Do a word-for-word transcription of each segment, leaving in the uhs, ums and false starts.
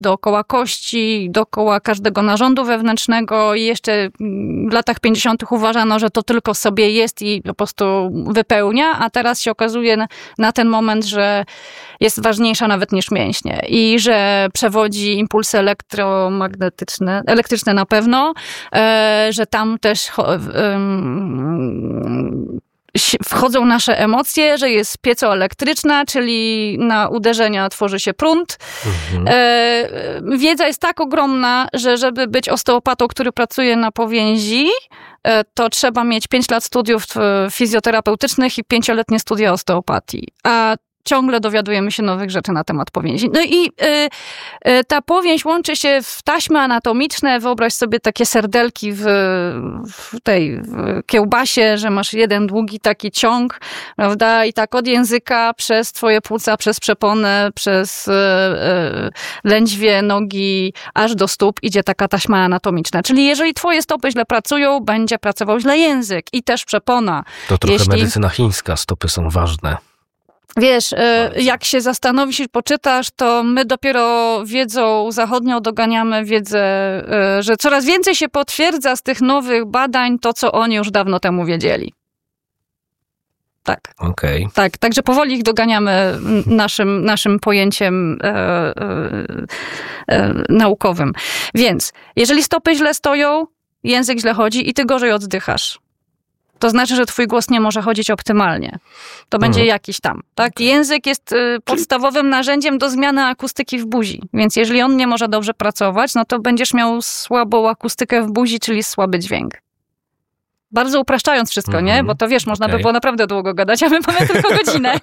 dookoła kości, dookoła każdego narządu wewnętrznego i jeszcze w latach pięćdziesiątych uważano, że to tylko sobie jest i po prostu wypełnia, a teraz się okazuje na, na ten moment, że jest ważniejsza nawet niż mięśnie i że przewodzi impulsy elektromagnetyczne, elektryczne na pewno, e, że tam też e, wchodzą nasze emocje, że jest piecoelektryczna, czyli na uderzenia tworzy się prąd. Mhm. E, wiedza jest tak ogromna, że żeby być osteopatą, który pracuje na powięzi, e, to trzeba mieć pięć lat studiów fizjoterapeutycznych i pięcioletnie studia osteopatii. A ciągle dowiadujemy się nowych rzeczy na temat powięzi. No i y, y, ta powięź łączy się w taśmy anatomiczne. Wyobraź sobie takie serdelki w, w tej w kiełbasie, że masz jeden długi taki ciąg, prawda? I tak od języka przez twoje płuca, przez przeponę, przez y, y, lędźwie nogi, aż do stóp idzie taka taśma anatomiczna. Czyli jeżeli twoje stopy źle pracują, będzie pracował źle język i też przepona. To trochę Jeśli... medycyna chińska, stopy są ważne. Wiesz, jak się zastanowisz i poczytasz, to my dopiero wiedzą zachodnią doganiamy wiedzę, że coraz więcej się potwierdza z tych nowych badań to, co oni już dawno temu wiedzieli. Tak. Okej. Okay. Tak, także powoli ich doganiamy naszym, naszym pojęciem e, e, e, naukowym. Więc, jeżeli stopy źle stoją, język źle chodzi i ty gorzej oddychasz. To znaczy, że twój głos nie może chodzić optymalnie. To będzie mhm. jakiś tam, tak? Okay. Język jest y, podstawowym narzędziem do zmiany akustyki w buzi. Więc jeżeli on nie może dobrze pracować, no to będziesz miał słabą akustykę w buzi, czyli słaby dźwięk. Bardzo upraszczając wszystko, mm-hmm. nie? Bo to wiesz, można okay. by było naprawdę długo gadać, a my mamy tylko godzinę.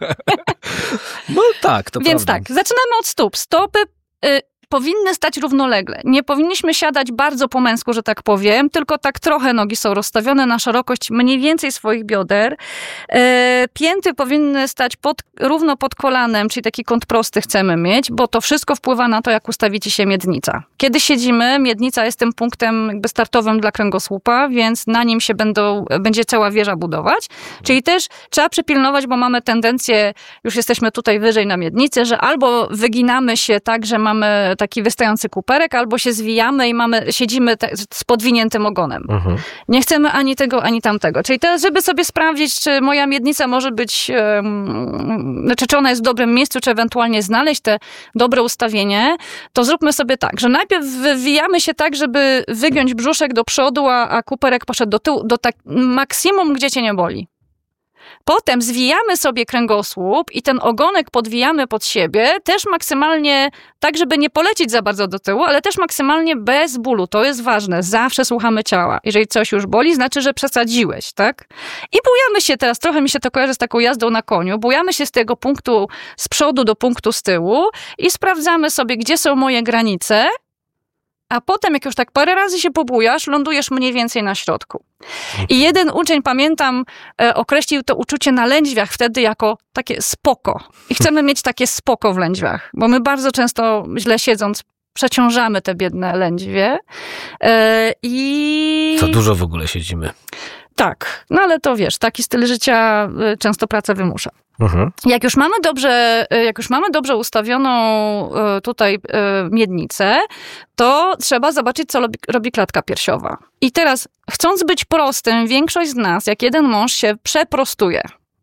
No tak, to Więc prawda. tak, zaczynamy od stóp. Stopy... Y, powinny stać równolegle. Nie powinniśmy siadać bardzo po męsku, że tak powiem, tylko tak trochę nogi są rozstawione na szerokość mniej więcej swoich bioder. E, pięty powinny stać pod, równo pod kolanem, czyli taki kąt prosty chcemy mieć, bo to wszystko wpływa na to, jak ustawi ci się miednica. Kiedy siedzimy, miednica jest tym punktem jakby startowym dla kręgosłupa, więc na nim się będą, będzie cała wieża budować. Czyli też trzeba przypilnować, bo mamy tendencję, już jesteśmy tutaj wyżej na miednicy, że albo wyginamy się tak, że mamy taki wystający kuperek, albo się zwijamy i mamy, siedzimy te, z podwiniętym ogonem. Mhm. Nie chcemy ani tego, ani tamtego. Czyli teraz, żeby sobie sprawdzić, czy moja miednica może być, um, czy, czy ona jest w dobrym miejscu, czy ewentualnie znaleźć te dobre ustawienie, to zróbmy sobie tak, że najpierw wywijamy się tak, żeby wygiąć brzuszek do przodu, a, a kuperek poszedł do tyłu, do tak maksimum, gdzie cię nie boli. Potem zwijamy sobie kręgosłup i ten ogonek podwijamy pod siebie, też maksymalnie tak, żeby nie polecieć za bardzo do tyłu, ale też maksymalnie bez bólu. To jest ważne. Zawsze słuchamy ciała. Jeżeli coś już boli, znaczy, że przesadziłeś, tak? I bujamy się teraz, trochę mi się to kojarzy z taką jazdą na koniu, bujamy się z tego punktu z przodu do punktu z tyłu i sprawdzamy sobie, gdzie są moje granice, a potem, jak już tak parę razy się pobujasz, lądujesz mniej więcej na środku. I jeden uczeń, pamiętam, e, określił to uczucie na lędźwiach wtedy jako takie spoko. I chcemy mieć takie spoko w lędźwiach, bo my bardzo często źle siedząc przeciążamy te biedne lędźwie. E, i... Co dużo w ogóle siedzimy. Tak, no ale to wiesz, taki styl życia często pracę wymusza. Mhm. Jak już mamy dobrze, jak już mamy dobrze ustawioną tutaj miednicę, to trzeba zobaczyć, co robi, robi klatka piersiowa. I teraz, chcąc być prostym, większość z nas, jak jeden mąż, się przeprostuje.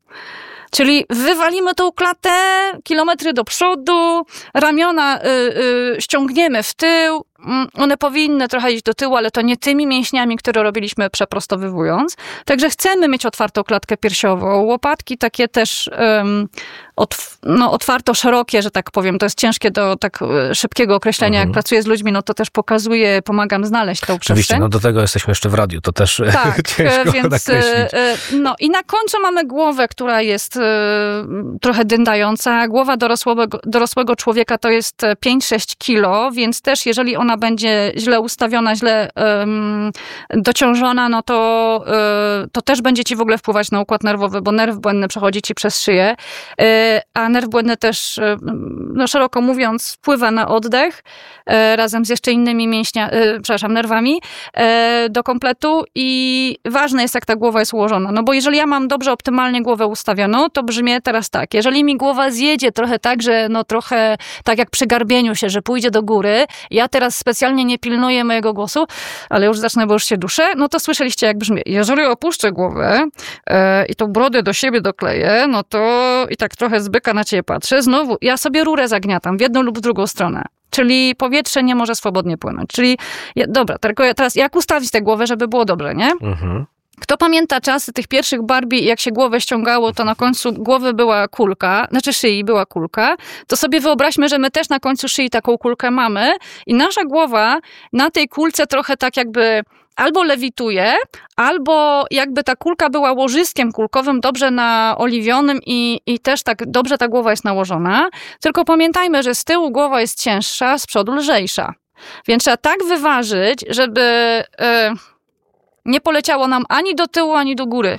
Czyli wywalimy tą klatę kilometry do przodu, ramiona y, y, ściągniemy w tył. One powinny trochę iść do tyłu, ale to nie tymi mięśniami, które robiliśmy przeprostowywując. Także chcemy mieć otwartą klatkę piersiową. Łopatki takie też um, otw- no, otwarto szerokie, że tak powiem. To jest ciężkie do tak szybkiego określenia. Mhm. Jak pracuję z ludźmi, no to też pokazuję, pomagam znaleźć tą przestrzeń. Oczywiście, no do tego jesteśmy jeszcze w radiu, to też tak, ciężko więc, nakreślić. No i na końcu mamy głowę, która jest trochę dyndająca. Głowa dorosłego, dorosłego człowieka to jest pięć sześć kilo, więc też jeżeli ona głowa będzie źle ustawiona, źle um, dociążona, no to, y, to też będzie ci w ogóle wpływać na układ nerwowy, bo nerw błędny przechodzi ci przez szyję, y, a nerw błędny też, y, no szeroko mówiąc, wpływa na oddech y, razem z jeszcze innymi mięśniami, y, przepraszam, nerwami y, do kompletu i ważne jest, jak ta głowa jest ułożona. No bo jeżeli ja mam dobrze, optymalnie głowę ustawioną, to brzmi teraz tak. Jeżeli mi głowa zjedzie trochę tak, że no trochę tak jak przy garbieniu się, że pójdzie do góry, ja teraz specjalnie nie pilnuję mojego głosu, ale już zacznę, bo już się duszę, no to słyszeliście, jak brzmi. Jeżeli opuszczę głowę e, i tą brodę do siebie dokleję, no to i tak trochę z byka na ciebie patrzę, znowu ja sobie rurę zagniatam w jedną lub w drugą stronę. Czyli powietrze nie może swobodnie płynąć. Czyli, ja, dobra, tylko ja teraz jak ustawić tę głowę, żeby było dobrze, nie? Mhm. Kto pamięta czasy tych pierwszych Barbie, jak się głowę ściągało, to na końcu głowy była kulka, znaczy szyi była kulka, to sobie wyobraźmy, że my też na końcu szyi taką kulkę mamy i nasza głowa na tej kulce trochę tak jakby albo lewituje, albo jakby ta kulka była łożyskiem kulkowym, dobrze naoliwionym i, i też tak dobrze ta głowa jest nałożona. Tylko pamiętajmy, że z tyłu głowa jest cięższa, z przodu lżejsza. Więc trzeba tak wyważyć, żeby... Yy, nie poleciało nam ani do tyłu, ani do góry.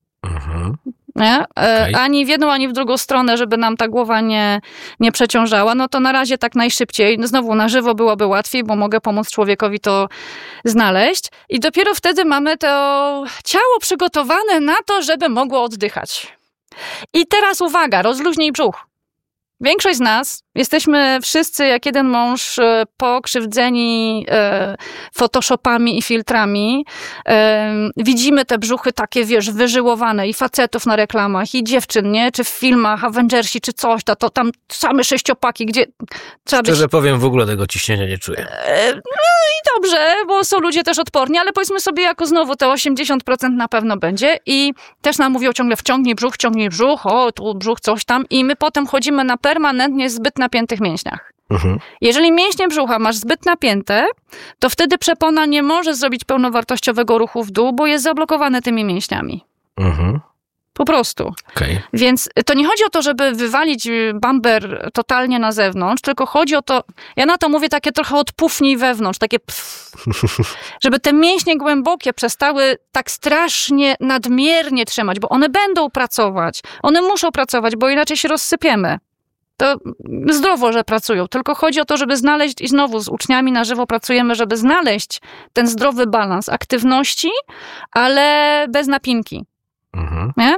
Mhm. Nie? Okay. Ani w jedną, ani w drugą stronę, żeby nam ta głowa nie, nie przeciążała. No to na razie tak najszybciej. Znowu na żywo byłoby łatwiej, bo mogę pomóc człowiekowi to znaleźć. I dopiero wtedy mamy to ciało przygotowane na to, żeby mogło oddychać. I teraz uwaga, rozluźnij brzuch. Większość z nas jesteśmy wszyscy jak jeden mąż pokrzywdzeni e, photoshopami i filtrami. E, widzimy te brzuchy takie, wiesz, wyżyłowane i facetów na reklamach, i dziewczyn, nie? Czy w filmach Avengersi, czy coś, to, to tam same sześciopaki, gdzie trzeba Szczerze być... powiem, w ogóle tego ciśnienia nie czuję. E, no i dobrze, bo są ludzie też odporni, ale powiedzmy sobie, jako znowu te osiemdziesiąt procent na pewno będzie i też nam mówią ciągle wciągnij brzuch, wciągnij brzuch, o, tu brzuch, coś tam i my potem chodzimy na permanentnie zbyt napiętych mięśniach. Mhm. Jeżeli mięśnie brzucha masz zbyt napięte, to wtedy przepona nie może zrobić pełnowartościowego ruchu w dół, bo jest zablokowane tymi mięśniami. Mhm. Po prostu. Okay. Więc to nie chodzi o to, żeby wywalić bamber totalnie na zewnątrz, tylko chodzi o to, ja na to mówię takie trochę odpufnij wewnątrz, takie pff, żeby te mięśnie głębokie przestały tak strasznie nadmiernie trzymać, bo one będą pracować, one muszą pracować, bo inaczej się rozsypiemy. To zdrowo, że pracują, tylko chodzi o to, żeby znaleźć, i znowu z uczniami na żywo pracujemy, żeby znaleźć ten zdrowy balans aktywności, ale bez napinki. Mhm. Nie?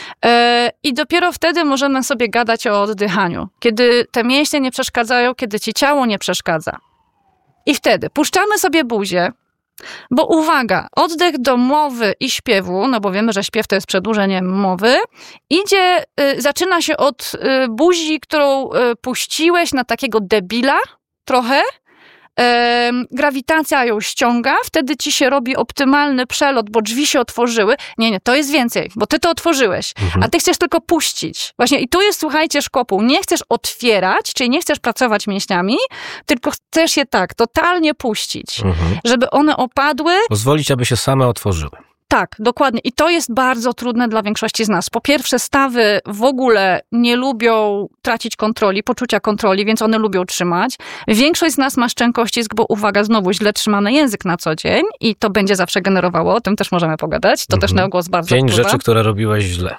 I dopiero wtedy możemy sobie gadać o oddychaniu. Kiedy te mięśnie nie przeszkadzają, kiedy ci ciało nie przeszkadza. I wtedy puszczamy sobie buzię, bo uwaga, oddech do mowy i śpiewu, no bo wiemy, że śpiew to jest przedłużenie mowy, idzie, y, zaczyna się od y, buzi, którą y, puściłeś na takiego debila trochę, e, grawitacja ją ściąga, wtedy ci się robi optymalny przelot, bo drzwi się otworzyły. Nie, nie, to jest więcej, bo ty to otworzyłeś, mhm. a ty chcesz tylko puścić. Właśnie i tu jest, słuchajcie, szkopuł. Nie chcesz otwierać, czyli nie chcesz pracować mięśniami, tylko chcesz je tak, totalnie puścić, mhm. żeby one opadły. Pozwolić, aby się same otworzyły. Tak, dokładnie. I to jest bardzo trudne dla większości z nas. Po pierwsze, stawy w ogóle nie lubią tracić kontroli, poczucia kontroli, więc one lubią trzymać. Większość z nas ma szczękościsk, bo uwaga, znowu źle trzymamy język na co dzień i to będzie zawsze generowało, o tym też możemy pogadać. To mm-hmm. też na głos bardzo Pięć wpływa. rzeczy, które robiłeś źle.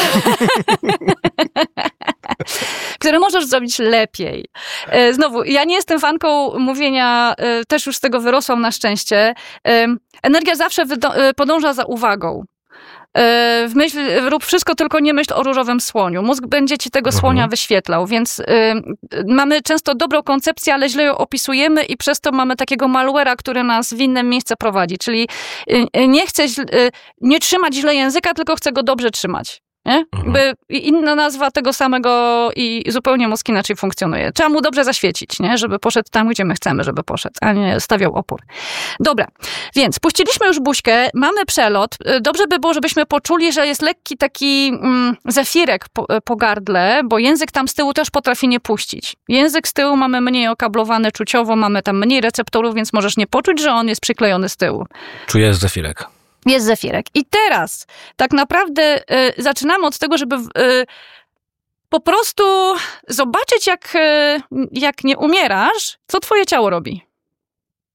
które możesz zrobić lepiej. Znowu, ja nie jestem fanką mówienia, też już z tego wyrosłam na szczęście. Energia zawsze wydo- podąża za uwagą. W myśl, rób wszystko, tylko nie myśl o różowym słoniu. Mózg będzie ci tego słonia mhm. wyświetlał, więc y, mamy często dobrą koncepcję, ale źle ją opisujemy i przez to mamy takiego malware'a, który nas w inne miejsce prowadzi. Czyli y, nie chcę, y, nie trzymać źle języka, tylko chcę go dobrze trzymać. Nie? Mhm. Inna nazwa tego samego i zupełnie mózg inaczej funkcjonuje. Trzeba mu dobrze zaświecić, nie? Żeby poszedł tam, gdzie my chcemy, żeby poszedł, a nie stawiał opór. Dobra, więc puściliśmy już buźkę, mamy przelot. Dobrze by było, żebyśmy poczuli, że jest lekki taki mm, zefirek po, po gardle, bo język tam z tyłu też potrafi nie puścić. Język z tyłu mamy mniej okablowany czuciowo, mamy tam mniej receptorów, więc możesz nie poczuć, że on jest przyklejony z tyłu. Czuję zefirek. Jest zefirek. I teraz tak naprawdę y, zaczynamy od tego, żeby y, po prostu zobaczyć, jak, y, jak nie umierasz, co twoje ciało robi.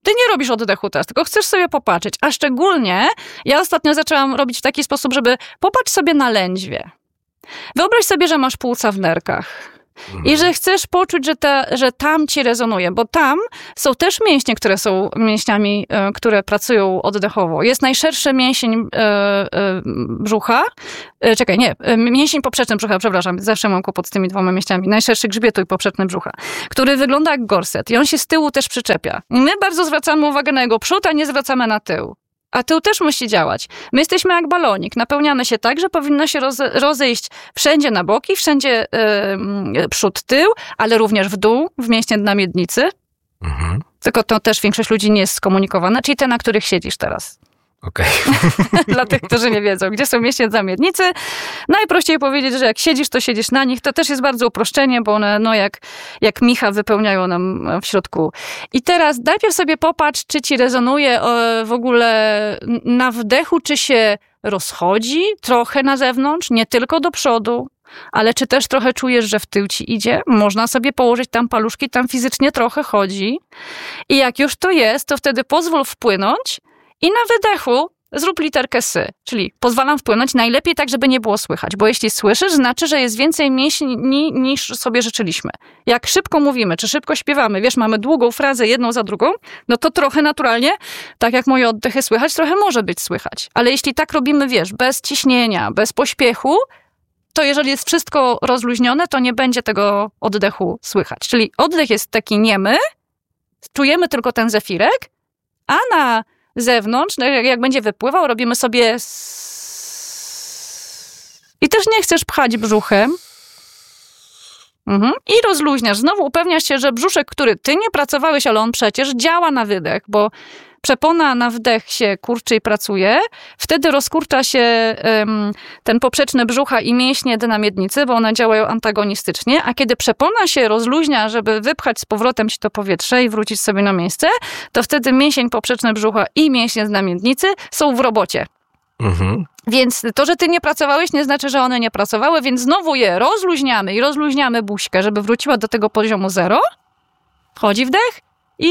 Ty nie robisz oddechu teraz, tylko chcesz sobie popatrzeć. A szczególnie ja ostatnio zaczęłam robić w taki sposób, żeby popatrz sobie na lędźwie. Wyobraź sobie, że masz płuca w nerkach. I że chcesz poczuć, że, te, że tam ci rezonuje, bo tam są też mięśnie, które są mięśniami, y, które pracują oddechowo. Jest najszerszy mięsień y, y, brzucha, y, czekaj, nie, y, mięsień poprzeczny brzucha, przepraszam, zawsze mam kłopot z tymi dwoma mięśniami, najszerszy grzbietu i poprzeczny brzucha, który wygląda jak gorset i on się z tyłu też przyczepia. I my bardzo zwracamy uwagę na jego przód, a nie zwracamy na tył. A tył też musi działać. My jesteśmy jak balonik. Napełniamy się tak, że powinno się roze, rozejść wszędzie na boki, wszędzie yy, przód, tył, ale również w dół, w mięśnie dna miednicy. Mhm. Tylko to też większość ludzi nie jest skomunikowana, czyli te, na których siedzisz teraz. Okej. Okay. Dla tych, którzy nie wiedzą, gdzie są mięśnie dna miednicy. Najprościej powiedzieć, że jak siedzisz, to siedzisz na nich. To też jest bardzo uproszczenie, bo one, no jak, jak micha, wypełniają nam w środku. I teraz najpierw sobie popatrz, czy ci rezonuje w ogóle na wdechu, czy się rozchodzi trochę na zewnątrz, nie tylko do przodu, ale czy też trochę czujesz, że w tył ci idzie? Można sobie położyć tam paluszki, tam fizycznie trochę chodzi. I jak już to jest, to wtedy pozwól wpłynąć. I na wydechu zrób literkę sy, czyli pozwalam wpłynąć najlepiej tak, żeby nie było słychać, bo jeśli słyszysz, znaczy, że jest więcej mięśni niż sobie życzyliśmy. Jak szybko mówimy, czy szybko śpiewamy, wiesz, mamy długą frazę jedną za drugą, no to trochę naturalnie, tak jak moje oddechy słychać, trochę może być słychać. Ale jeśli tak robimy, wiesz, bez ciśnienia, bez pośpiechu, to jeżeli jest wszystko rozluźnione, to nie będzie tego oddechu słychać. Czyli oddech jest taki niemy, czujemy tylko ten zefirek, a na zewnątrz, jak będzie wypływał, robimy sobie i też nie chcesz pchać brzuchem. Mhm. I rozluźniasz. Znowu upewniasz się, że brzuszek, który ty nie pracowałeś, ale on przecież działa na wydech, bo przepona na wdech się kurczy i pracuje. Wtedy rozkurcza się um, ten poprzeczny brzucha i mięśnie dna miednicy, bo one działają antagonistycznie, a kiedy przepona się rozluźnia, żeby wypchać z powrotem ci to powietrze i wrócić sobie na miejsce, to wtedy mięsień poprzeczny brzucha i mięśnie dna miednicy są w robocie. Mhm. Więc to, że ty nie pracowałeś, nie znaczy, że one nie pracowały, więc znowu je rozluźniamy i rozluźniamy buźkę, żeby wróciła do tego poziomu zero. Wchodzi wdech i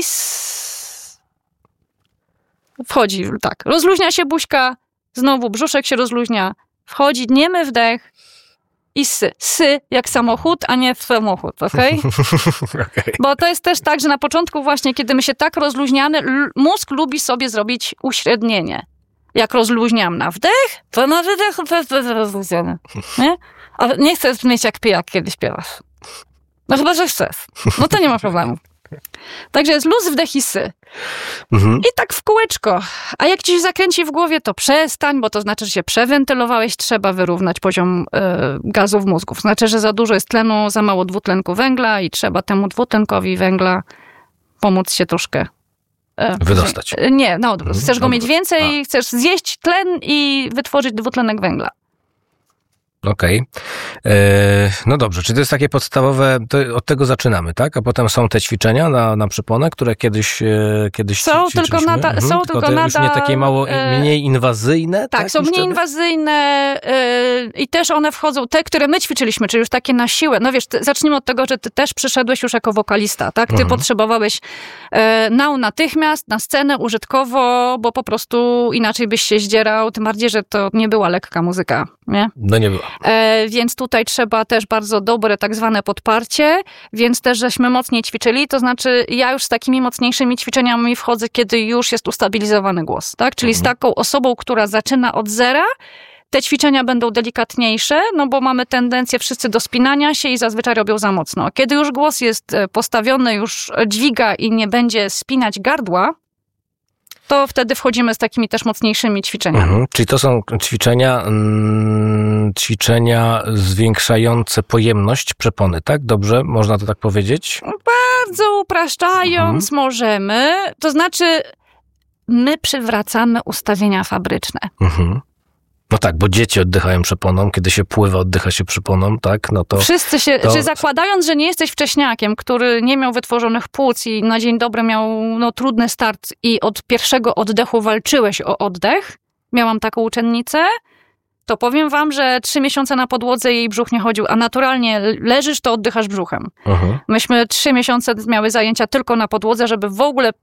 wchodzi, tak. Rozluźnia się buźka, znowu brzuszek się rozluźnia, wchodzi niemy wdech i sy. Sy jak samochód, a nie samochód, okej? Okay? Okay. Bo to jest też tak, że na początku właśnie, kiedy my się tak rozluźniamy, mózg lubi sobie zrobić uśrednienie. Jak rozluźniam na wdech, to na wydech to jest rozluźnione. Nie? A nie chcesz mieć jak pijak, kiedy śpiewasz. No chyba, że chcesz. No to nie ma problemu. Także jest luz, wdech i sy. Mhm. I tak w kółeczko. A jak ci się zakręci w głowie, to przestań, bo to znaczy, że się przewentylowałeś. Trzeba wyrównać poziom y, gazu w mózgu. Znaczy, że za dużo jest tlenu, za mało dwutlenku węgla i trzeba temu dwutlenkowi węgla pomóc się troszkę y, wydostać. Y, nie, na odwrót. Chcesz go mieć więcej, A. chcesz zjeść tlen i wytworzyć dwutlenek węgla. Okej. Okay. No dobrze, czy to jest takie podstawowe, to od tego zaczynamy, tak? A potem są te ćwiczenia na, na przyponę, które kiedyś kiedyś Są tylko nada, mhm. są tylko, tylko nada, już nie takie mało, mniej inwazyjne? Tak, tak są mniej wtedy? inwazyjne yy, i też one wchodzą, te, które my ćwiczyliśmy, czyli już takie na siłę. No wiesz, ty, zacznijmy od tego, że ty też przyszedłeś już jako wokalista, tak? Ty mhm. potrzebowałeś yy, nał natychmiast, na scenę, użytkowo, bo po prostu inaczej byś się zdzierał, tym bardziej, że to nie była lekka muzyka, nie? No nie była. E, więc tutaj trzeba też bardzo dobre tak zwane podparcie, więc też żeśmy mocniej ćwiczyli, to znaczy ja już z takimi mocniejszymi ćwiczeniami wchodzę, kiedy już jest ustabilizowany głos, tak? Czyli mhm. z taką osobą, która zaczyna od zera, te ćwiczenia będą delikatniejsze, no bo mamy tendencję wszyscy do spinania się i zazwyczaj robią za mocno. Kiedy już głos jest postawiony, już dźwiga i nie będzie spinać gardła, to wtedy wchodzimy z takimi też mocniejszymi ćwiczeniami. Mhm. Czyli to są ćwiczenia, mm, ćwiczenia zwiększające pojemność przepony, tak? Dobrze? Można to tak powiedzieć? Bardzo upraszczając mhm. możemy. To znaczy my przywracamy ustawienia fabryczne. Mhm. No tak, bo dzieci oddychają przeponą, kiedy się pływa, oddycha się przeponą, tak? No to wszyscy się, to... czy zakładając, że nie jesteś wcześniakiem, który nie miał wytworzonych płuc i na dzień dobry miał no, trudny start i od pierwszego oddechu walczyłeś o oddech, miałam taką uczennicę, to powiem wam, że trzy miesiące na podłodze jej brzuch nie chodził, a naturalnie leżysz, to oddychasz brzuchem. Uh-huh. Myśmy trzy miesiące miały zajęcia tylko na podłodze, żeby w ogóle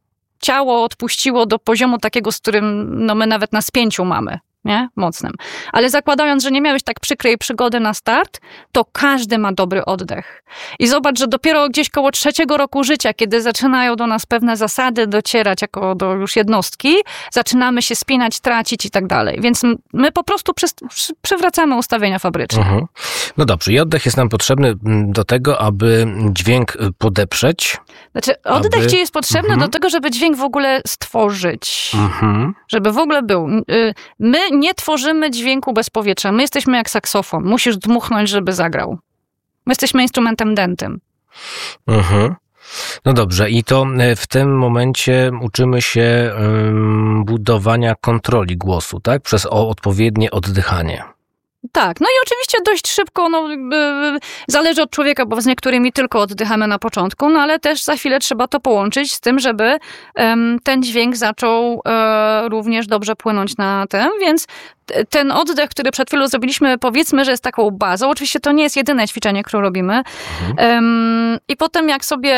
ciało odpuściło do poziomu takiego, z którym no, my nawet na spięciu mamy. Nie? Mocnym. Ale zakładając, że nie miałeś tak przykrej przygody na start, to każdy ma dobry oddech. I zobacz, że dopiero gdzieś koło trzeciego roku życia, kiedy zaczynają do nas pewne zasady docierać jako do już jednostki, zaczynamy się spinać, tracić i tak dalej. Więc my po prostu przy, przy, przywracamy ustawienia fabryczne. Mhm. No dobrze, i oddech jest nam potrzebny do tego, aby dźwięk podeprzeć. Znaczy, oddech aby... ci jest potrzebny mhm. do tego, żeby dźwięk w ogóle stworzyć. Mhm. Żeby w ogóle był. My nie tworzymy dźwięku bez powietrza. My jesteśmy jak saksofon. Musisz dmuchnąć, żeby zagrał. My jesteśmy instrumentem dętym. Mhm. No dobrze, i to w tym momencie uczymy się um, budowania kontroli głosu, tak? Przez odpowiednie oddychanie. Tak, no i oczywiście dość szybko, no, yy, zależy od człowieka, bo z niektórymi tylko oddychamy na początku, no ale też za chwilę trzeba to połączyć z tym, żeby yy, ten dźwięk zaczął yy, również dobrze płynąć na ten, więc ten oddech, który przed chwilą zrobiliśmy, powiedzmy, że jest taką bazą. Oczywiście to nie jest jedyne ćwiczenie, które robimy. Mhm. Ym, I potem jak sobie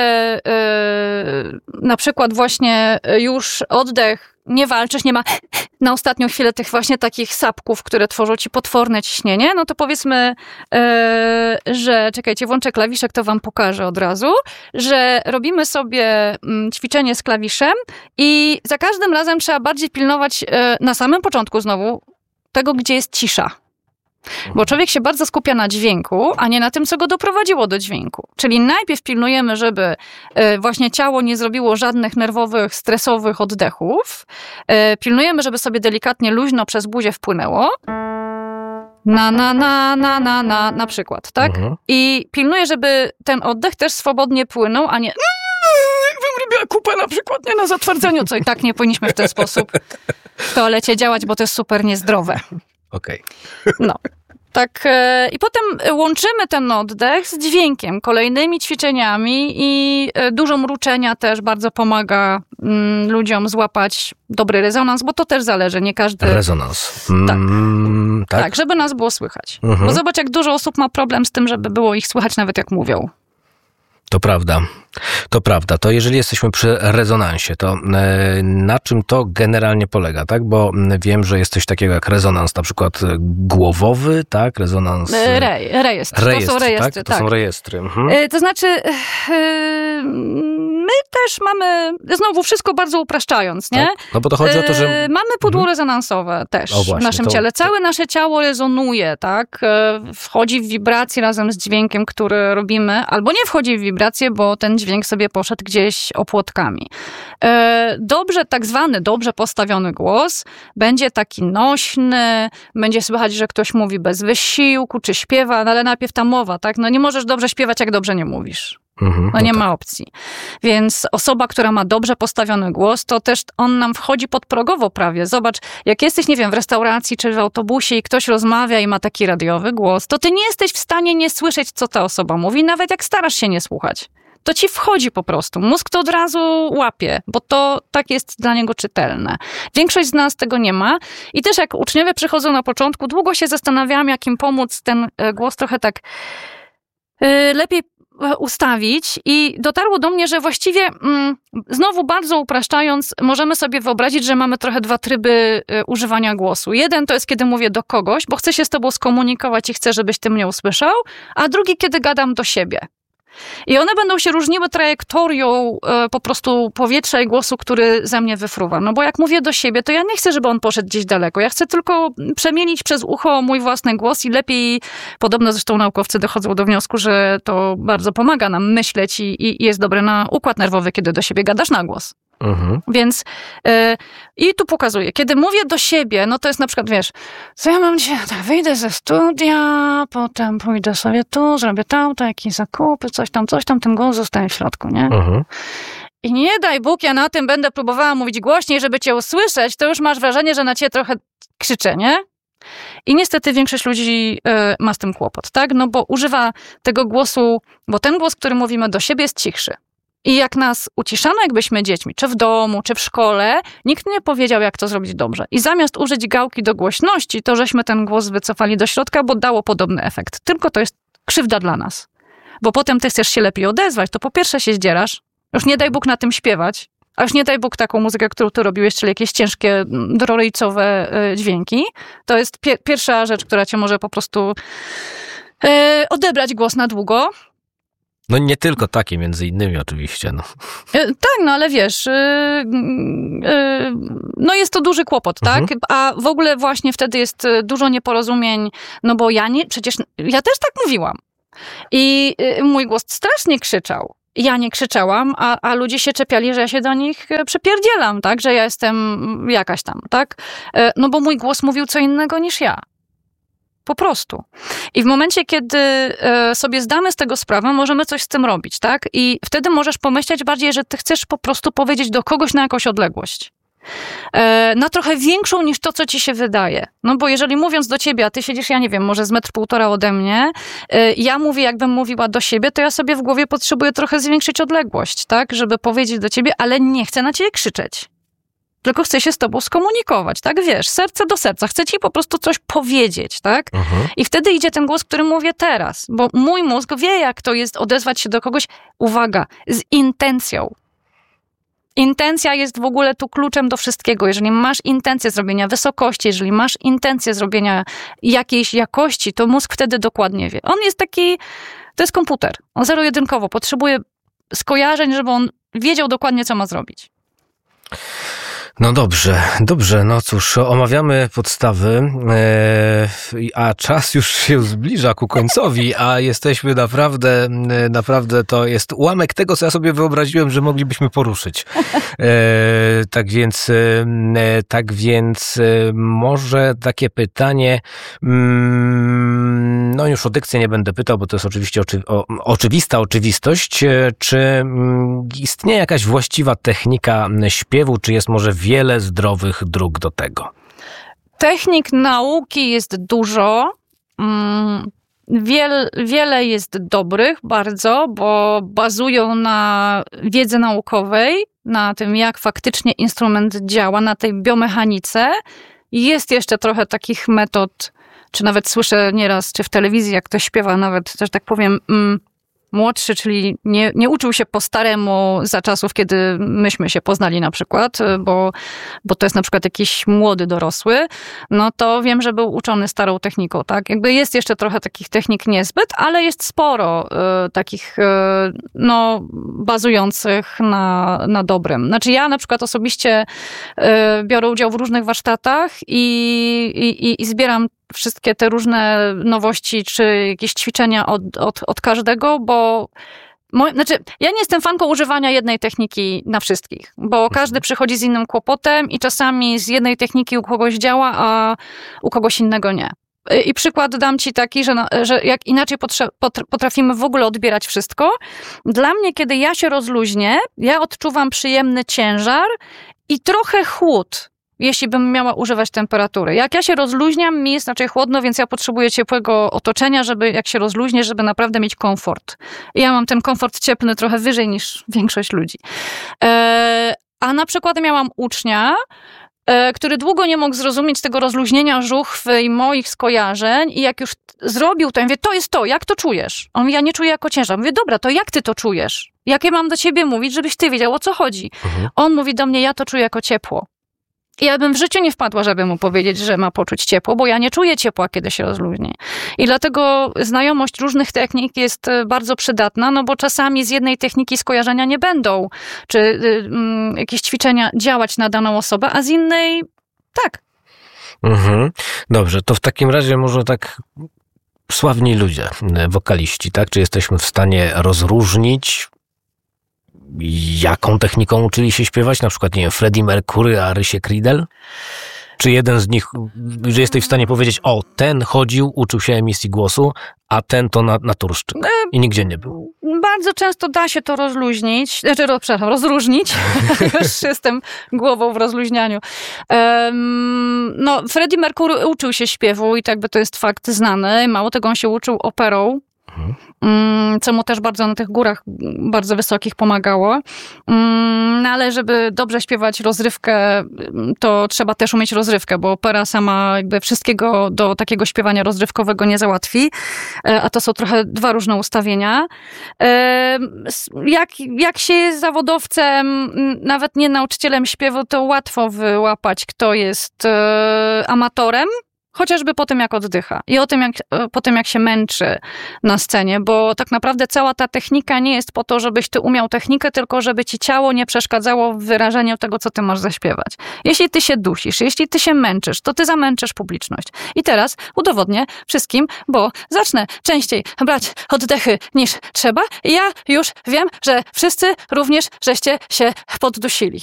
yy, na przykład właśnie już oddech, nie walczysz, nie ma na ostatnią chwilę tych właśnie takich sapków, które tworzą ci potworne ciśnienie, no to powiedzmy, yy, że czekajcie, włączę klawiszek, to wam pokażę od razu, że robimy sobie ćwiczenie z klawiszem i za każdym razem trzeba bardziej pilnować yy, na samym początku znowu tego, gdzie jest cisza. Bo człowiek się bardzo skupia na dźwięku, a nie na tym, co go doprowadziło do dźwięku. Czyli najpierw pilnujemy, żeby właśnie ciało nie zrobiło żadnych nerwowych, stresowych oddechów. Pilnujemy, żeby sobie delikatnie, luźno przez buzię wpłynęło. Na, na, na, na, na, na, na przykład, tak? Mhm. I pilnuję, żeby ten oddech też swobodnie płynął, a nie jakbym robiła kupę na przykład, nie na zatwardzeniu, co i tak nie powinniśmy w ten sposób w toalecie działać, bo to jest super niezdrowe. Okej. Okay. No. Tak, e, i potem łączymy ten oddech z dźwiękiem, kolejnymi ćwiczeniami i e, dużo mruczenia też bardzo pomaga mm, ludziom złapać dobry rezonans, bo to też zależy, nie każdy... Rezonans. Tak, mm, tak? tak, żeby nas było słychać. Mhm. Bo zobacz, jak dużo osób ma problem z tym, żeby było ich słychać nawet jak mówią. To prawda. To prawda. To jeżeli jesteśmy przy rezonansie, to na czym to generalnie polega, tak? Bo wiem, że jest coś takiego jak rezonans na przykład głowowy, tak? Rezonans... Re, rejestr. Rejestr, to są rejestry, tak? To tak. są rejestry. Mhm. To znaczy, my też mamy, znowu wszystko bardzo upraszczając, nie? Tak? No bo to chodzi o to, że... Mamy pudło mhm. rezonansowe też o, właśnie, w naszym to... ciele. Całe nasze ciało rezonuje, tak? Wchodzi w wibracje razem z dźwiękiem, który robimy, albo nie wchodzi w wibracje, bo ten dźwięk sobie poszedł gdzieś opłotkami. Dobrze, tak zwany dobrze postawiony głos będzie taki nośny, będzie słychać, że ktoś mówi bez wysiłku, czy śpiewa, no ale najpierw ta mowa, tak? No nie możesz dobrze śpiewać, jak dobrze nie mówisz. Mhm, no nie no tak. ma opcji. Więc osoba, która ma dobrze postawiony głos, to też on nam wchodzi podprogowo prawie. Zobacz, jak jesteś, nie wiem, w restauracji czy w autobusie i ktoś rozmawia i ma taki radiowy głos, to ty nie jesteś w stanie nie słyszeć, co ta osoba mówi, nawet jak starasz się nie słuchać. To ci wchodzi po prostu. Mózg to od razu łapie, bo to tak jest dla niego czytelne. Większość z nas tego nie ma. I też jak uczniowie przychodzą na początku, długo się zastanawiałam, jak im pomóc ten głos trochę tak yy, lepiej ustawić i dotarło do mnie, że właściwie mm, znowu bardzo upraszczając, możemy sobie wyobrazić, że mamy trochę dwa tryby y, używania głosu. Jeden to jest, kiedy mówię do kogoś, bo chcę się z tobą skomunikować i chcę, żebyś ty mnie usłyszał, a drugi, kiedy gadam do siebie. I one będą się różniły trajektorią e, po prostu powietrza i głosu, który ze mnie wyfruwa. No bo jak mówię do siebie, to ja nie chcę, żeby on poszedł gdzieś daleko. Ja chcę tylko przemienić przez ucho mój własny głos i lepiej, podobno zresztą naukowcy dochodzą do wniosku, że to bardzo pomaga nam myśleć i, i jest dobre na układ nerwowy, kiedy do siebie gadasz na głos. Mhm. Więc yy, i tu pokazuję, kiedy mówię do siebie, no to jest na przykład, wiesz, co ja mam dzisiaj, tak, wyjdę ze studia, potem pójdę sobie tu, zrobię tam, to jakieś zakupy, coś tam, coś tam, ten głos zostaje w środku, nie? Mhm. I nie daj Bóg, ja na tym będę próbowała mówić głośniej, żeby cię usłyszeć, to już masz wrażenie, że na ciebie trochę krzyczę, nie? I niestety większość ludzi y, ma z tym kłopot, tak? No bo używa tego głosu, bo ten głos, który mówimy do siebie, jest cichszy. I jak nas uciszano, jakbyśmy dziećmi, czy w domu, czy w szkole, nikt nie powiedział, jak to zrobić dobrze. I zamiast użyć gałki do głośności, to żeśmy ten głos wycofali do środka, bo dało podobny efekt. Tylko to jest krzywda dla nas. Bo potem ty chcesz się lepiej odezwać, to po pierwsze się zdzierasz, już nie daj Bóg na tym śpiewać, A już nie daj Bóg taką muzykę, którą ty robiłeś, czyli jakieś ciężkie, droryjcowe dźwięki. To jest pie- pierwsza rzecz, która cię może po prostu e, odebrać głos na długo. No nie tylko takie, między innymi oczywiście. No. E, tak, no ale wiesz, e, e, no jest to duży kłopot, mhm. tak? A w ogóle właśnie wtedy jest dużo nieporozumień, no bo ja nie, przecież ja też tak mówiłam. I e, mój głos strasznie krzyczał. Ja nie krzyczałam, a, a ludzie się czepiali, że ja się do nich przypierdzielam, tak? Że ja jestem jakaś tam, tak? No bo mój głos mówił co innego niż ja. Po prostu. I w momencie, kiedy sobie zdamy z tego sprawę, możemy coś z tym robić, tak? I wtedy możesz pomyśleć bardziej, że ty chcesz po prostu powiedzieć do kogoś na jakąś odległość. Na trochę większą niż to, co ci się wydaje. No bo jeżeli mówiąc do ciebie, a ty siedzisz, ja nie wiem, może z metr półtora ode mnie, ja mówię, jakbym mówiła do siebie, to ja sobie w głowie potrzebuję trochę zwiększyć odległość, tak? Żeby powiedzieć do ciebie, ale nie chcę na ciebie krzyczeć. Tylko chcę się z tobą skomunikować, tak? Wiesz, serce do serca. Chcę ci po prostu coś powiedzieć, tak? Mhm. I wtedy idzie ten głos, który mówię teraz. Bo mój mózg wie, jak to jest odezwać się do kogoś, uwaga, z intencją. Intencja jest w ogóle tu kluczem do wszystkiego. Jeżeli masz intencję zrobienia wysokości, jeżeli masz intencję zrobienia jakiejś jakości, to mózg wtedy dokładnie wie. On jest taki, to jest komputer. On zero-jedynkowo potrzebuje skojarzeń, żeby on wiedział dokładnie, co ma zrobić. No dobrze, dobrze, no cóż, omawiamy podstawy, e, a czas już się zbliża ku końcowi, a jesteśmy naprawdę, naprawdę to jest ułamek tego, co ja sobie wyobraziłem, że moglibyśmy poruszyć. E, tak więc, e, tak więc e, może takie pytanie, mm, no już o dykcję nie będę pytał, bo to jest oczywiście oczy, o, oczywista oczywistość. Czy mm, istnieje jakaś właściwa technika śpiewu, czy jest może wiele zdrowych dróg do tego? Technik nauki jest dużo. Wiel, wiele jest dobrych bardzo, bo bazują na wiedzy naukowej, na tym, jak faktycznie instrument działa, na tej biomechanice. Jest jeszcze trochę takich metod, czy nawet słyszę nieraz, czy w telewizji, jak ktoś śpiewa, nawet, że tak powiem, mm, młodszy, czyli nie, nie uczył się po staremu za czasów, kiedy myśmy się poznali na przykład, bo, bo to jest na przykład jakiś młody dorosły, no to wiem, że był uczony starą techniką, tak? Jakby jest jeszcze trochę takich technik niezbyt, ale jest sporo y, takich, y, no, bazujących na, na dobrym. Znaczy ja na przykład osobiście y, biorę udział w różnych warsztatach i, i, i zbieram wszystkie te różne nowości, czy jakieś ćwiczenia od, od, od każdego, bo mo, znaczy, ja nie jestem fanką używania jednej techniki na wszystkich, bo każdy przychodzi z innym kłopotem i czasami z jednej techniki u kogoś działa, a u kogoś innego nie. I przykład dam ci taki, że, że jak inaczej potrafimy w ogóle odbierać wszystko. Dla mnie, kiedy ja się rozluźnię, ja odczuwam przyjemny ciężar i trochę chłód, jeśli bym miała używać temperatury. Jak ja się rozluźniam, mi jest raczej chłodno, więc ja potrzebuję ciepłego otoczenia, żeby jak się rozluźnię, żeby naprawdę mieć komfort. I ja mam ten komfort cieplny trochę wyżej niż większość ludzi. E, a na przykład miałam ucznia, e, który długo nie mógł zrozumieć tego rozluźnienia żuchwy i moich skojarzeń i jak już zrobił to, ja mówię, to jest to, jak to czujesz? On mówi, ja nie czuję jako ciężar. Mówię, dobra, to jak ty to czujesz? Jak ja mam do ciebie mówić, żebyś ty wiedział, o co chodzi? Mhm. On mówi do mnie, ja to czuję jako ciepło. I ja bym w życiu nie wpadła, żeby mu powiedzieć, że ma poczuć ciepło, bo ja nie czuję ciepła, kiedy się rozluźni. I dlatego znajomość różnych technik jest bardzo przydatna, no bo czasami z jednej techniki skojarzenia nie będą, czy y, y, jakieś ćwiczenia działać na daną osobę, a z innej tak. Mhm. Dobrze, to w takim razie może tak sławni ludzie, wokaliści, tak? Czy jesteśmy w stanie rozróżnić, jaką techniką uczyli się śpiewać? Na przykład, nie wiem, Freddie Mercury, a Rysie Creedel? Czy jeden z nich, że jesteś w stanie powiedzieć, o, ten chodził, uczył się emisji głosu, a ten to na, naturszczyk i nigdzie nie był? Bardzo często da się to rozluźnić, znaczy, ro, przepraszam, rozróżnić. Już jestem głową w rozluźnianiu. Um, no, Freddie Mercury uczył się śpiewu i tak by to jest fakt znany. Mało tego, on się uczył operą. mhm. co mu też bardzo na tych górach bardzo wysokich pomagało. No ale żeby dobrze śpiewać rozrywkę, to trzeba też umieć rozrywkę, bo opera sama jakby wszystkiego do takiego śpiewania rozrywkowego nie załatwi, a to są trochę dwa różne ustawienia. Jak, jak się jest zawodowcem, nawet nie nauczycielem śpiewu, to łatwo wyłapać, kto jest amatorem, chociażby po tym, jak oddycha i o tym, jak, po tym, jak się męczy na scenie, bo tak naprawdę cała ta technika nie jest po to, żebyś ty umiał technikę, tylko żeby ci ciało nie przeszkadzało w wyrażeniu tego, co ty masz zaśpiewać. Jeśli ty się dusisz, jeśli ty się męczysz, to ty zamęczysz publiczność. I teraz udowodnię wszystkim, bo zacznę częściej brać oddechy niż trzeba i ja już wiem, że wszyscy również żeście się poddusili.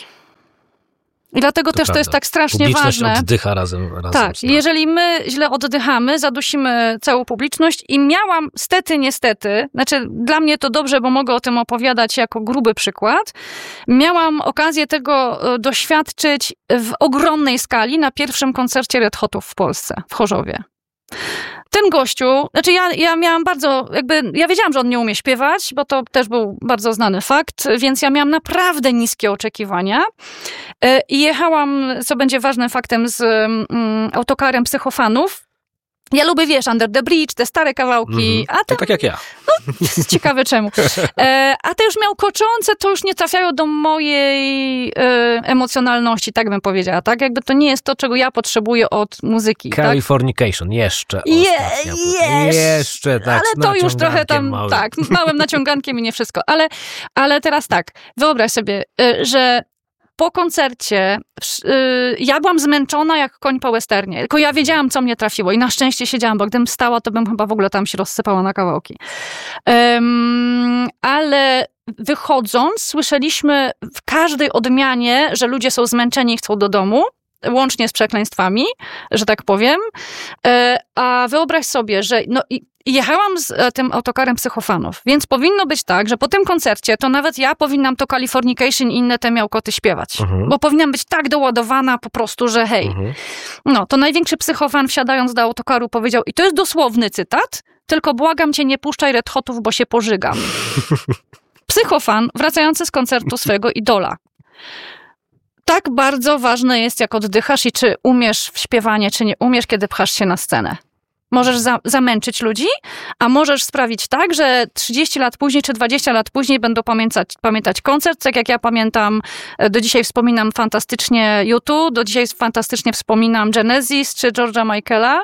I dlatego to też prawda. To jest tak strasznie publiczność ważne. Oddycha razem, razem tak, z nami. Jeżeli my źle oddychamy, zadusimy całą publiczność i miałam, stety, niestety, znaczy dla mnie to dobrze, bo mogę o tym opowiadać jako gruby przykład, miałam okazję tego doświadczyć w ogromnej skali na pierwszym koncercie Red Hotów w Polsce, w Chorzowie. Ten gościu, znaczy ja, ja miałam bardzo, jakby, ja wiedziałam, że on nie umie śpiewać, bo to też był bardzo znany fakt, więc ja miałam naprawdę niskie oczekiwania i jechałam, co będzie ważnym faktem, z um, autokarem psychofanów. Ja lubię, wiesz, Under the Bridge, te stare kawałki. Mm-hmm. A to tak jak ja. No, ciekawe czemu. E, a te już miał koczące, to już nie trafiają do mojej e, emocjonalności, tak bym powiedziała. Tak, jakby to nie jest to, czego ja potrzebuję od muzyki. Californication, tak? jeszcze. Je, jeszcze. Jeszcze, tak. Ale to już trochę tam, małym. tak, małym naciągankiem i nie wszystko. Ale, ale teraz tak, wyobraź sobie, że po koncercie yy, ja byłam zmęczona jak koń po westernie. Tylko ja wiedziałam, co mnie trafiło i na szczęście siedziałam, bo gdybym stała, to bym chyba w ogóle tam się rozsypała na kawałki. Um, ale wychodząc, słyszeliśmy w każdej odmianie, że ludzie są zmęczeni i chcą do domu, łącznie z przekleństwami, że tak powiem. E, a wyobraź sobie, że no i jechałam z tym autokarem psychofanów, więc powinno być tak, że po tym koncercie to nawet ja powinnam to Californication i inne te miałkoty śpiewać. Uh-huh. Bo powinnam być tak doładowana po prostu, że hej. Uh-huh. No, to największy psychofan wsiadając do autokaru powiedział, i to jest dosłowny cytat, tylko błagam cię, nie puszczaj Red Hotów, bo się pożygam. Psychofan wracający z koncertu swojego idola. Tak bardzo ważne jest, jak oddychasz i czy umiesz w śpiewanie, czy nie umiesz, kiedy pchasz się na scenę. Możesz za, zamęczyć ludzi, a możesz sprawić tak, że trzydzieści lat później, czy dwadzieścia lat później będą pamiętać, pamiętać koncert, tak jak ja pamiętam, do dzisiaj wspominam fantastycznie U two, do dzisiaj fantastycznie wspominam Genesis, czy George'a Michaela,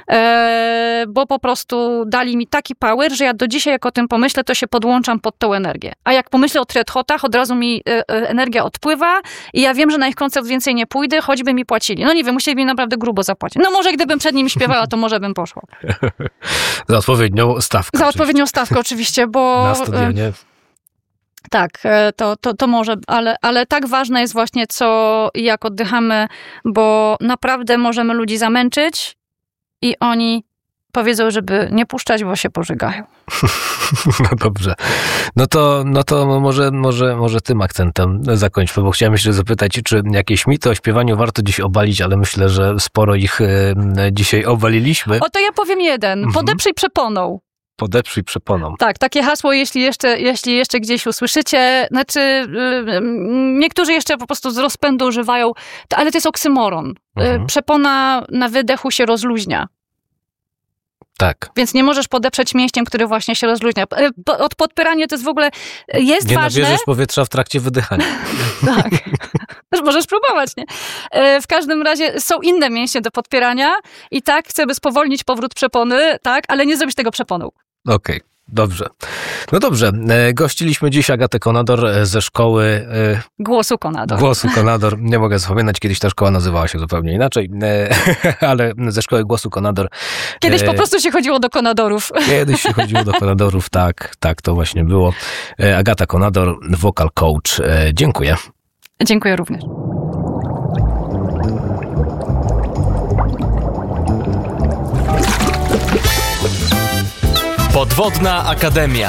e, bo po prostu dali mi taki power, że ja do dzisiaj, jak o tym pomyślę, to się podłączam pod tą energię. A jak pomyślę o Red Hotach, od razu mi e, energia odpływa i ja wiem, że na ich koncert więcej nie pójdę, choćby mi płacili. No nie wiem, musieli mi naprawdę grubo zapłacić. No może gdybym przed nimi śpiewała, to może bym poszła. Za odpowiednią stawkę. Za odpowiednią stawkę oczywiście, bo... Na stadionie. Tak, to, to, to może, ale, ale tak ważne jest właśnie co i jak oddychamy, bo naprawdę możemy ludzi zamęczyć i oni powiedzą, żeby nie puszczać, bo się pożygają. No dobrze. No to, no to może, może, może tym akcentem zakończmy, bo chciałem jeszcze zapytać, czy jakieś mity o śpiewaniu warto dziś obalić, ale myślę, że sporo ich dzisiaj obaliliśmy. O, to ja powiem jeden. Podeprzyj przeponą. Podeprzyj przeponą. Tak, takie hasło, jeśli jeszcze, jeśli jeszcze gdzieś usłyszycie, znaczy yy, niektórzy jeszcze po prostu z rozpędu używają, to, ale to jest oksymoron. Mhm. Yy, przepona na wydechu się rozluźnia. Tak. Więc nie możesz podeprzeć mięśniem, który właśnie się rozluźnia. Od podpierania to jest w ogóle, jest nie ważne. Nie nabierzesz powietrza w trakcie wydychania. Tak. Możesz spróbować, nie? W każdym razie są inne mięśnie do podpierania i tak chcemy spowolnić powrót przepony, tak, ale nie zrobić tego przeponą. Okej. Okay. Dobrze. No dobrze. Gościliśmy dziś Agatę Konador ze szkoły... Głosu Konador. Głosu Konador. Nie mogę wspominać, kiedyś ta szkoła nazywała się zupełnie inaczej, ale ze szkoły Głosu Konador. Kiedyś po prostu się chodziło do Konadorów. Kiedyś się chodziło do Konadorów, tak. Tak to właśnie było. Agata Konador, vocal coach. Dziękuję. Dziękuję również. Podwodna Akademia.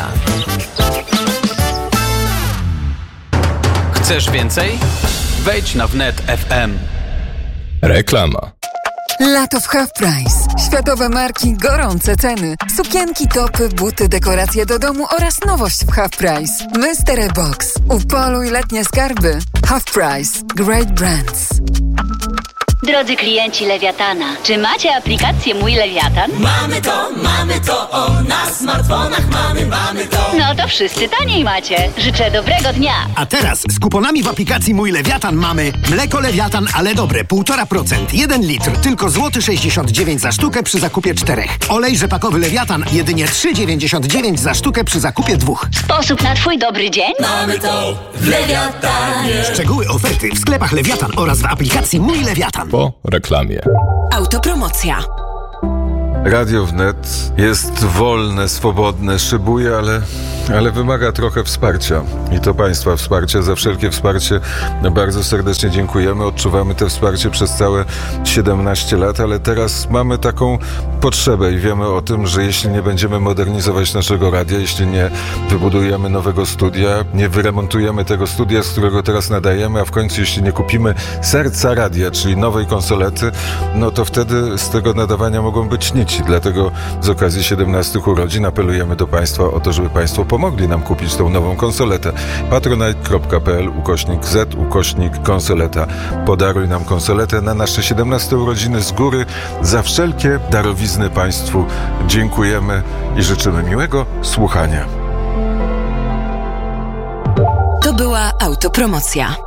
Chcesz więcej? Wejdź na wnet kropka f m. Reklama. Lato w Half Price. Światowe marki, gorące ceny. Sukienki, topy, buty, dekoracje do domu oraz nowość w Half Price. Mystery Box. Upoluj letnie skarby. Half Price. Great brands. Drodzy klienci Lewiatana, czy macie aplikację Mój Lewiatan? Mamy to, mamy to, o, na smartfonach mamy, mamy to. No to wszyscy taniej macie. Życzę dobrego dnia. A teraz z kuponami w aplikacji Mój Lewiatan mamy mleko Lewiatan, ale dobre, półtora procent, jeden litr, tylko złoty sześćdziesiąt dziewięć za sztukę przy zakupie czterech. Olej rzepakowy Lewiatan, jedynie trzy dziewięćdziesiąt dziewięć za sztukę przy zakupie dwóch. Sposób na twój dobry dzień? Mamy to w Lewiatanie. Szczegóły oferty w sklepach Lewiatan oraz w aplikacji Mój Lewiatan. Po reklamie. Autopromocja. Radio Wnet jest wolne, swobodne, szybuje, ale, ale wymaga trochę wsparcia. I to Państwa wsparcia. Za wszelkie wsparcie bardzo serdecznie dziękujemy. Odczuwamy to wsparcie przez całe siedemnaście lat, ale teraz mamy taką potrzebę i wiemy o tym, że jeśli nie będziemy modernizować naszego radia, jeśli nie wybudujemy nowego studia, nie wyremontujemy tego studia, z którego teraz nadajemy, a w końcu jeśli nie kupimy serca radia, czyli nowej konsolety, no to wtedy z tego nadawania mogą być nici. Dlatego z okazji siedemnastych urodzin apelujemy do Państwa o to, żeby Państwo pomogli nam kupić tą nową konsoletę. patronite.pl ukośnik Z ukośnik konsoleta. Podaruj nam konsoletę na nasze siedemnaste urodziny z góry. Za wszelkie darowizny Państwu dziękujemy i życzymy miłego słuchania. To była autopromocja.